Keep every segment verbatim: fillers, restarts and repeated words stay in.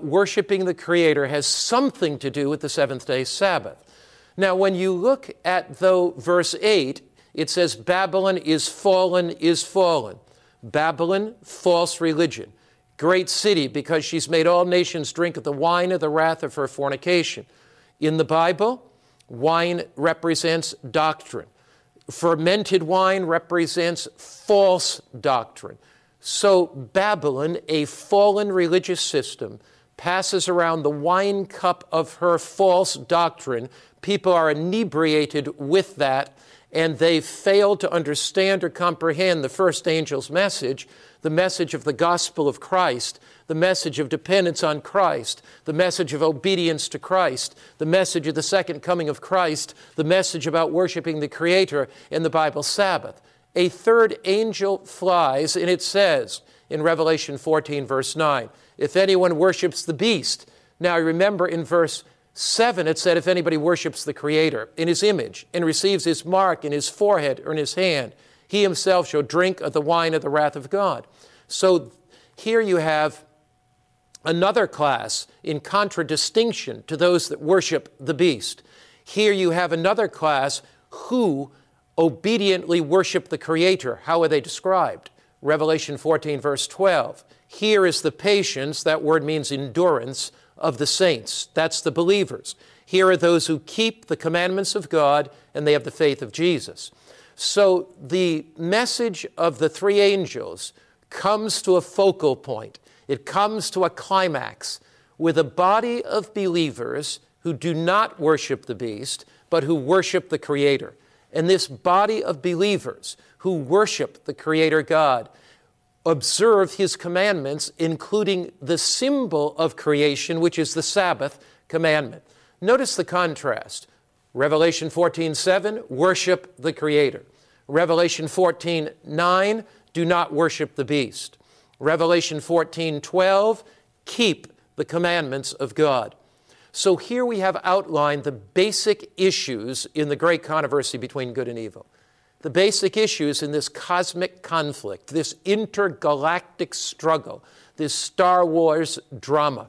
about worshiping the Creator has something to do with the seventh-day Sabbath. Now, when you look at, though, verse eight, it says, Babylon is fallen, is fallen. Babylon, false religion. Great city, because she's made all nations drink of the wine of the wrath of her fornication. In the Bible, wine represents doctrine. Fermented wine represents false doctrine. So Babylon, a fallen religious system, passes around the wine cup of her false doctrine. People are inebriated with that, and they fail to understand or comprehend the first angel's message, the message of the gospel of Christ, the message of dependence on Christ, the message of obedience to Christ, the message of the second coming of Christ, the message about worshiping the Creator in the Bible Sabbath. A third angel flies, and it says in Revelation fourteen, verse nine, if anyone worships the beast. Now remember in verse seven, it said if anybody worships the Creator in his image and receives his mark in his forehead or in his hand, he himself shall drink of the wine of the wrath of God. So here you have another class in contradistinction to those that worship the beast. Here you have another class who obediently worship the Creator. How are they described? Revelation fourteen, verse twelve. Here is the patience, that word means endurance, of the saints. That's the believers. Here are those who keep the commandments of God, and they have the faith of Jesus. So the message of the three angels comes to a focal point. It comes to a climax with a body of believers who do not worship the beast, but who worship the Creator. And this body of believers who worship the Creator God observe His commandments, including the symbol of creation, which is the Sabbath commandment. Notice the contrast. Revelation fourteen seven, worship the Creator. Revelation fourteen nine, do not worship the beast. Revelation fourteen twelve, keep the commandments of God. So here we have outlined the basic issues in the great controversy between good and evil. The basic issues in this cosmic conflict, this intergalactic struggle, this Star Wars drama.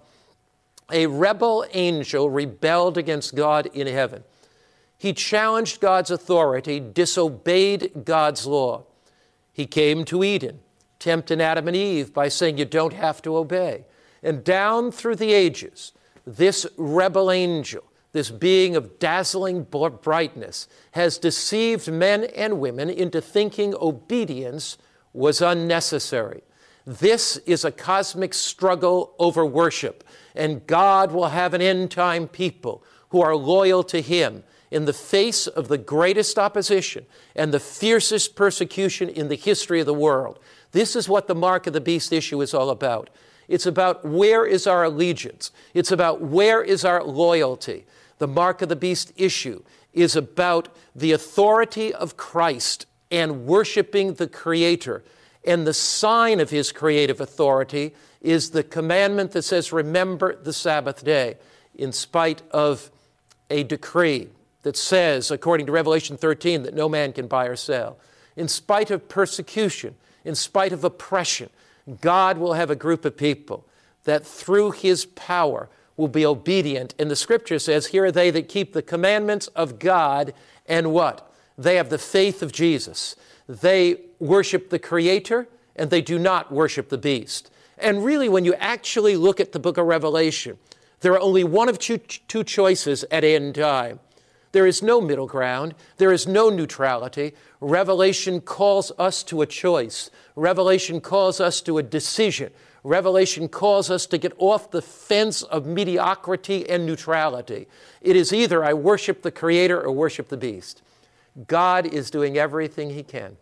A rebel angel rebelled against God in heaven. He challenged God's authority, disobeyed God's law. He came to Eden, tempting Adam and Eve by saying, you don't have to obey. And down through the ages, this rebel angel, this being of dazzling brightness, has deceived men and women into thinking obedience was unnecessary. This is a cosmic struggle over worship, and God will have an end-time people who are loyal to Him in the face of the greatest opposition and the fiercest persecution in the history of the world. This is what the mark of the beast issue is all about. It's about where is our allegiance. It's about where is our loyalty. The mark of the beast issue is about the authority of Christ and worshiping the Creator. And the sign of His creative authority is the commandment that says, remember the Sabbath day, in spite of a decree that says, according to Revelation thirteen, that no man can buy or sell. In spite of persecution, in spite of oppression, God will have a group of people that through His power will be obedient. And the Scripture says, here are they that keep the commandments of God, and what? They have the faith of Jesus. They worship the Creator, and they do not worship the beast. And really, when you actually look at the book of Revelation, there are only one of two, two choices at end time. There is no middle ground. There is no neutrality. Revelation calls us to a choice. Revelation calls us to a decision. Revelation calls us to get off the fence of mediocrity and neutrality. It is either I worship the Creator or worship the beast. God is doing everything He can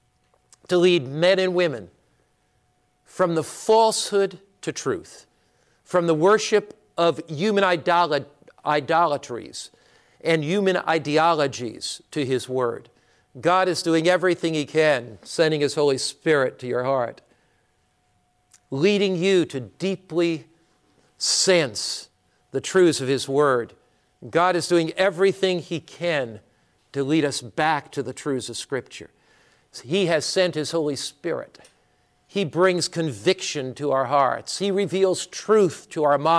to lead men and women from the falsehood to truth, from the worship of human idol- idolatries and human ideologies to His Word. God is doing everything He can, sending His Holy Spirit to your heart, leading you to deeply sense the truths of His Word. God is doing everything He can to lead us back to the truths of Scripture. He has sent His Holy Spirit. He brings conviction to our hearts. He reveals truth to our minds.